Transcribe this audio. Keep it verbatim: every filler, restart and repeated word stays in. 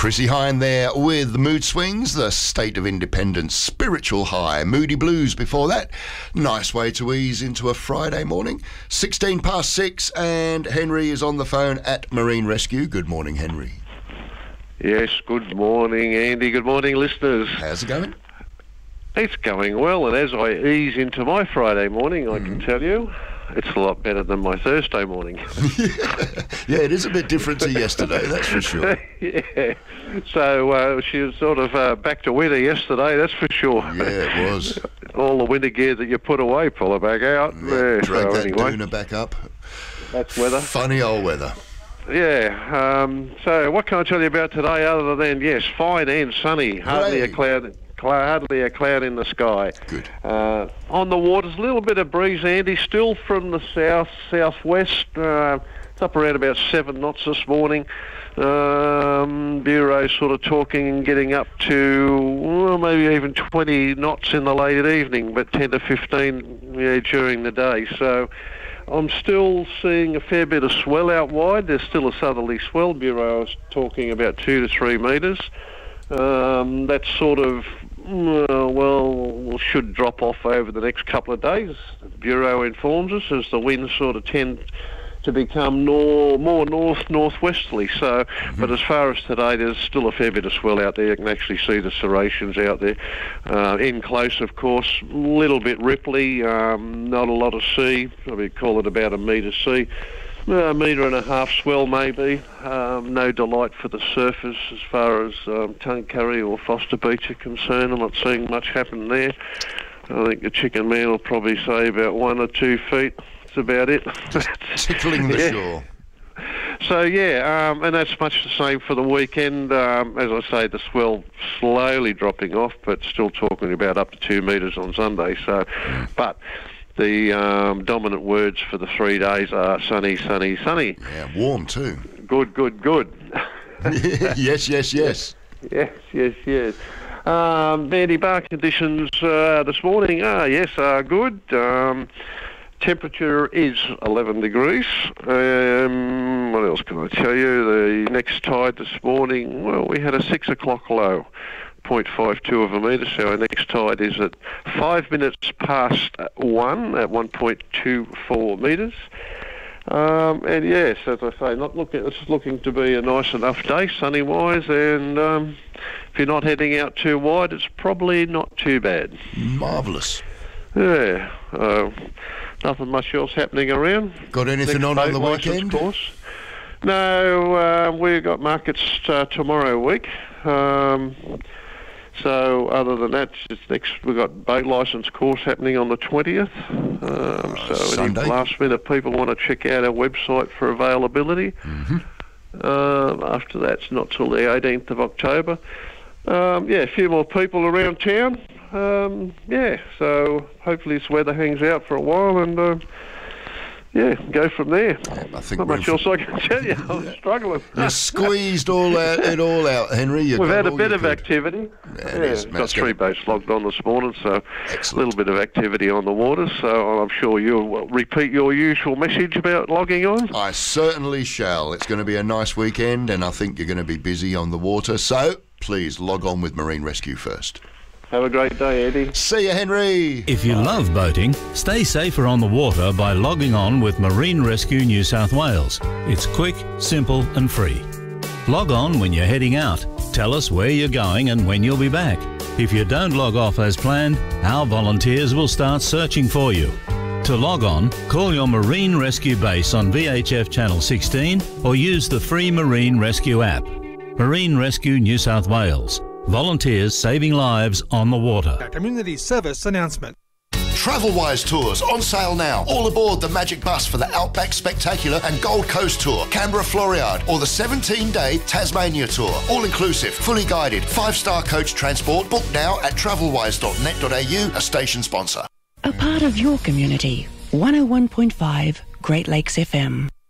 Chrissy Hine there with the Mood Swings, the State of Independence, Spiritual High, Moody Blues before that. Nice way to ease into a Friday morning. sixteen past six, and Henry is on the phone at Marine Rescue. Good morning, Henry. Yes, good morning, Andy. Good morning, listeners. How's it going? It's going well, and as I ease into my Friday morning, I mm. can tell you, it's a lot better than my Thursday morning. Yeah, it is a bit different to yesterday, that's for sure. Yeah, so uh, she was sort of uh, back to winter yesterday, that's for sure. Yeah, it was. All the winter gear that you put away, pull it back out. Yeah, yeah, drag so that anyway, doona back up. That's weather. Funny old weather. Yeah, um, so what can I tell you about today other than, yes, fine and sunny, hardly Hooray. a cloud... Hardly a cloud in the sky. Good. Uh, on the waters, a little bit of breeze, Andy, still from the south, southwest. Uh, it's up around about seven knots this morning. Um, Bureau sort of talking and getting up to, well, maybe even twenty knots in the late evening, but ten to fifteen yeah, during the day. So I'm still seeing a fair bit of swell out wide. There's still a southerly swell. Bureau is talking about two to three metres. Um, that's sort of, uh, well, should drop off over the next couple of days. The Bureau informs us as the winds sort of tend to become nor- more north, northwesterly. So, mm-hmm. But as far as today, there's still a fair bit of swell out there. You can actually see the serrations out there. Uh, in close, of course, a little bit ripply, um, not a lot of sea. Probably call it about a metre sea. A metre and a half swell maybe. Um, no delight for the surfers as far as um, Tuncurry or Foster Beach are concerned. I'm not seeing much happen there. I think the Chicken Man will probably say about one or two feet. That's about it. Just tickling the yeah. shore. So yeah, um, and that's much the same for the weekend. Um, as I say, the swell slowly dropping off, but still talking about up to two metres on Sunday. So, but the um, dominant words for the three days are sunny, sunny, sunny. Yeah, warm too. Good, good, good. Yes, yes, yes. Yes, yes, yes. Um, Mandy bar conditions uh, this morning are, yes, are good. Um, temperature is eleven degrees. Um, what else can I tell you? The next tide this morning, well, we had a six o'clock low. zero point five two of a metre, so our next tide is at five minutes past one at one point two four metres. Um, and yes, as I say, not looking, it's looking to be a nice enough day, sunny-wise, and um, if you're not heading out too wide, it's probably not too bad. Marvellous. Yeah, uh, nothing much else happening around. Got anything Next on on the license weekend? Course. No, uh, we've got markets uh, tomorrow week. Um, So other than that, it's next we've got boat licence course happening on the twentieth. Um, uh, so Sunday. Any last minute people want to check out our website for availability. Mm-hmm. Um, after that, it's not till the eighteenth of October. Um, yeah, a few more people around town. Um, yeah, so hopefully this weather hangs out for a while and uh, yeah, go from there. Yeah, I think not much else I can tell you. I'm yeah. struggling. You squeezed all out, it all out, Henry. You We've had a all bit you of could. activity. Yeah, Yeah, it is. got That's three good. boats logged on this morning, so Excellent. a little bit of activity on the water. So I'm sure you'll repeat your usual message about logging on. I certainly shall. It's going to be a nice weekend, and I think you're going to be busy on the water. So please log on with Marine Rescue first. Have a great day, Eddie. See you, Henry. If you love boating, stay safer on the water by logging on with Marine Rescue New South Wales. It's quick, simple and free. Log on when you're heading out. Tell us where you're going and when you'll be back. If you don't log off as planned, our volunteers will start searching for you. To log on, call your Marine Rescue base on V H F Channel sixteen or use the free Marine Rescue app. Marine Rescue New South Wales. Volunteers saving lives on the water. A community service announcement. Travelwise Tours on sale now. All aboard the Magic Bus for the Outback Spectacular and Gold Coast Tour, Canberra Floriade, or the seventeen-day Tasmania Tour. All inclusive, fully guided, five-star coach transport. Book now at travelwise dot net dot a u, a station sponsor. A part of your community. one oh one point five Great Lakes F M.